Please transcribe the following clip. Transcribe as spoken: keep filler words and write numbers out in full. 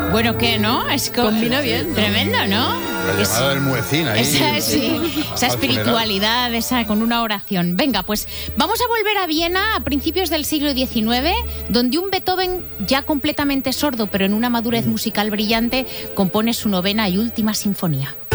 Bueno, ¿qué, no? Es co- Combina bien, ¿no? Tremendo, ¿no? La Es- llamada del muecín ahí. Esa, sí, al esa funeral. espiritualidad, esa con una oración. Venga, pues vamos a volver a Viena a principios del siglo diecinueve, donde un Beethoven ya completamente sordo, pero en una madurez musical brillante, compone su novena y última sinfonía.